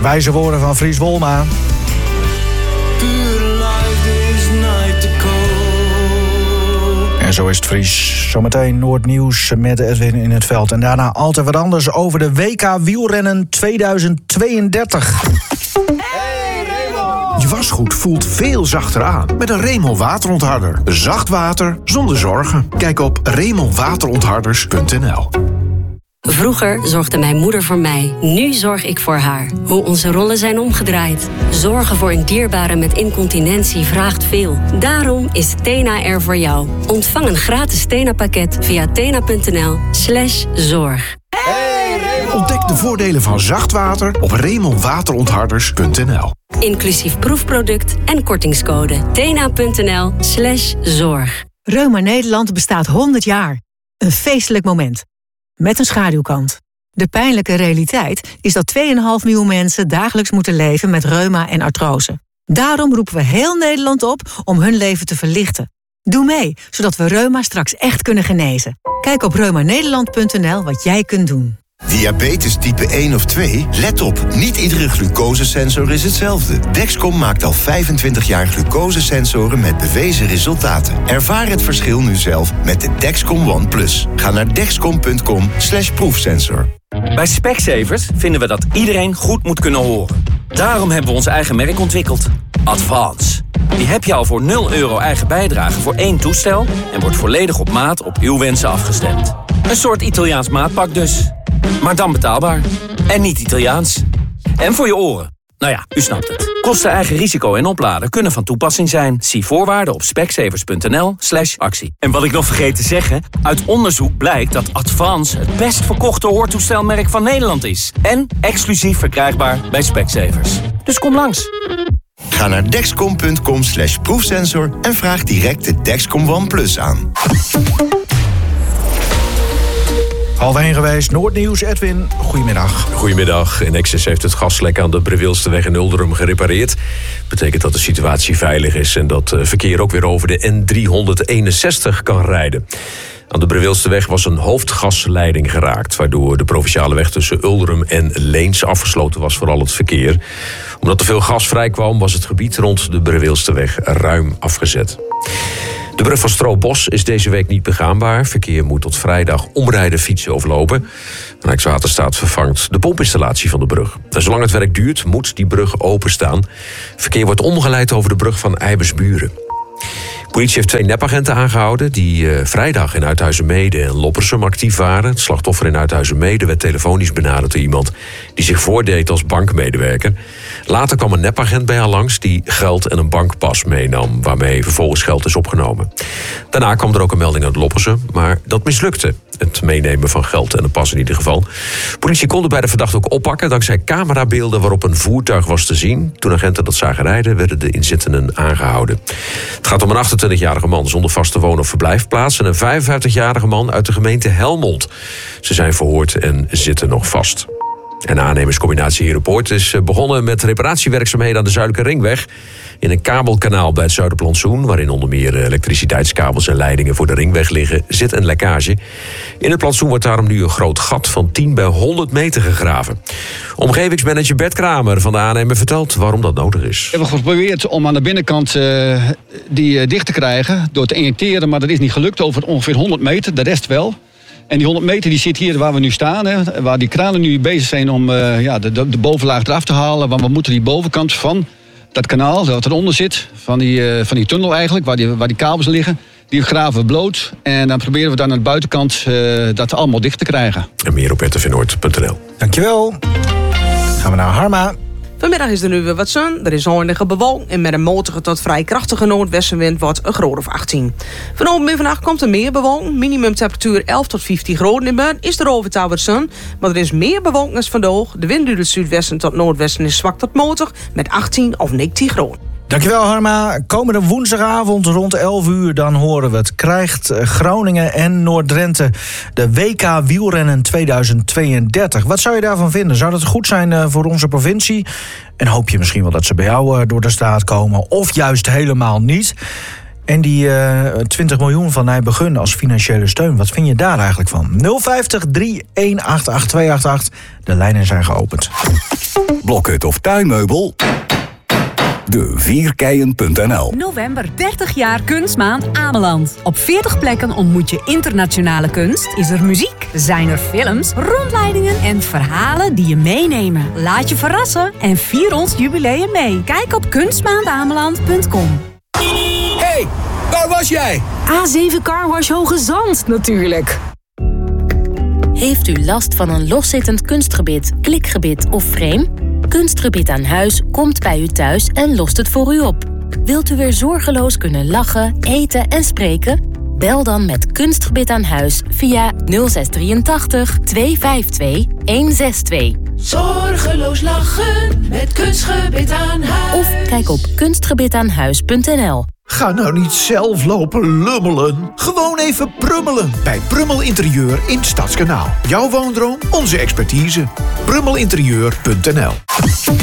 Wijze woorden van Fries Wolma. En zo is het Fries. Zometeen Noordnieuws met Edwin in het veld. En daarna altijd wat anders over de WK wielrennen 2032. Je wasgoed voelt veel zachter aan met een Remel waterontharder. Zacht water zonder zorgen. Kijk op remelwaterontharders.nl. Vroeger zorgde mijn moeder voor mij. Nu zorg ik voor haar. Hoe onze rollen zijn omgedraaid. Zorgen voor een dierbare met incontinentie vraagt veel. Daarom is Tena er voor jou. Ontvang een gratis Tena-pakket via tena.nl/zorg. Ontdek de voordelen van zacht water op remelwaterontharders.nl. Inclusief proefproduct en kortingscode. tena.nl/zorg. Reuma Nederland bestaat 100 jaar. Een feestelijk moment. Met een schaduwkant. De pijnlijke realiteit is dat 2,5 miljoen mensen dagelijks moeten leven met reuma en artrose. Daarom roepen we heel Nederland op om hun leven te verlichten. Doe mee, zodat we reuma straks echt kunnen genezen. Kijk op reumanederland.nl wat jij kunt doen. Diabetes type 1 of 2? Let op, niet iedere glucosesensor is hetzelfde. Dexcom maakt al 25 jaar glucosesensoren met bewezen resultaten. Ervaar het verschil nu zelf met de Dexcom One Plus. Ga naar dexcom.com/proefsensor. Bij Specsavers vinden we dat iedereen goed moet kunnen horen. Daarom hebben we ons eigen merk ontwikkeld. Advance. Die heb je al voor €0 eigen bijdrage voor 1 toestel en wordt volledig op maat op uw wensen afgestemd. Een soort Italiaans maatpak dus. Maar dan betaalbaar. En niet Italiaans. En voor je oren. Nou ja, u snapt het. Kosten, eigen risico en opladen kunnen van toepassing zijn. Zie voorwaarden op specsavers.nl/actie. En wat ik nog vergeet te zeggen, uit onderzoek blijkt dat Advance het best verkochte hoortoestelmerk van Nederland is. En exclusief verkrijgbaar bij Specsavers. Dus kom langs. Ga naar dexcom.com/proefsensor en vraag direct de Dexcom One Plus aan. 12:30 geweest, Noordnieuws, Edwin, goedemiddag. Goedemiddag. Nexus heeft het gaslek aan de Brewilsterweg in Ulderum gerepareerd. Betekent dat de situatie veilig is en dat verkeer ook weer over de N361 kan rijden. Aan de Brewilsterweg was een hoofdgasleiding geraakt, waardoor de provinciale weg tussen Ulderum en Leens afgesloten was voor al het verkeer. Omdat er veel gas vrijkwam, was het gebied rond de Brewilsterweg ruim afgezet. De brug van Stroobos is deze week niet begaanbaar. Verkeer moet tot vrijdag omrijden, fietsen of lopen. Rijkswaterstaat vervangt de pompinstallatie van de brug. En zolang het werk duurt, moet die brug openstaan. Verkeer wordt omgeleid over de brug van Eibersburen. De politie heeft 2 nepagenten aangehouden die vrijdag in Uithuizermeeden en Loppersum actief waren. Het slachtoffer in Uithuizermeeden werd telefonisch benaderd door iemand die zich voordeed als bankmedewerker. Later kwam een nepagent bij haar langs die geld en een bankpas meenam, waarmee vervolgens geld is opgenomen. Daarna kwam er ook een melding uit Loppersum, maar dat mislukte. Het meenemen van geld en een pas in ieder geval. De politie kon bij de verdachte ook oppakken dankzij camerabeelden waarop een voertuig was te zien. Toen agenten dat zagen rijden, werden de inzittenden aangehouden. Het gaat om een 28-jarige man zonder vaste woon- of verblijfplaats en een 55-jarige man uit de gemeente Helmond. Ze zijn verhoord en zitten nog vast. En de aannemerscombinatie Herenpoort is begonnen met reparatiewerkzaamheden aan de Zuidelijke Ringweg. In een kabelkanaal bij het Zuiderplantsoen, waarin onder meer elektriciteitskabels en leidingen voor de ringweg liggen, zit een lekkage. In het plantsoen wordt daarom nu een groot gat van 10 bij 100 meter gegraven. Omgevingsmanager Bert Kramer van de aannemer vertelt waarom dat nodig is. We hebben geprobeerd om aan de binnenkant die dicht te krijgen door te injecteren, maar dat is niet gelukt over ongeveer 100 meter, de rest wel. En die 100 meter die zit hier waar we nu staan, hè, waar die kranen nu bezig zijn om de bovenlaag eraf te halen. Want we moeten die bovenkant van dat kanaal, dat eronder zit, van die tunnel eigenlijk, waar die kabels liggen, die graven we bloot. En dan proberen we dan aan de buitenkant dat allemaal dicht te krijgen. En meer op rtvnoord.nl. Dankjewel. Gaan we naar Harma. Vanmiddag is er nu weer wat zon, er is oneindige bewolking en met een matige tot vrij krachtige noordwestenwind wordt een graad of 18. Vanavond en vannacht komt er meer bewolking, minimumtemperatuur 11 tot 15 graden. In buiten is er overdag wat zon, maar er is meer bewolking als vandaag. De wind uit het zuidwesten tot noordwesten is zwak tot matig met 18 of 19 graden. Dankjewel Harma. Komende woensdagavond rond 11 uur dan horen we het. Krijgt Groningen en Noord-Drenthe de WK wielrennen 2032. Wat zou je daarvan vinden? Zou dat goed zijn voor onze provincie? En hoop je misschien wel dat ze bij jou door de straat komen? Of juist helemaal niet? En die 20 miljoen van Nijbegun als financiële steun, wat vind je daar eigenlijk van? 050 3188288. De lijnen zijn geopend. blokhut of tuinmeubel? De4keien.nl. November 30 jaar Kunstmaand Ameland. Op 40 plekken ontmoet je internationale kunst, is er muziek, zijn er films, rondleidingen en verhalen die je meenemen. Laat je verrassen en vier ons jubileum mee. Kijk op kunstmaandameland.com. Hey, waar was jij? A7 Carwash Hoge Zand natuurlijk. Heeft u last van een loszittend kunstgebit, klikgebit of frame? Kunstgebit aan Huis komt bij u thuis en lost het voor u op. Wilt u weer zorgeloos kunnen lachen, eten en spreken? Bel dan met Kunstgebit aan Huis via 0683 252 162. Zorgeloos lachen met Kunstgebit aan Huis. Of kijk op kunstgebitaanhuis.nl. Ga nou niet zelf lopen lummelen. Gewoon even prummelen. Bij Prummel Interieur in Stadskanaal. Jouw woondroom, onze expertise. Prummelinterieur.nl.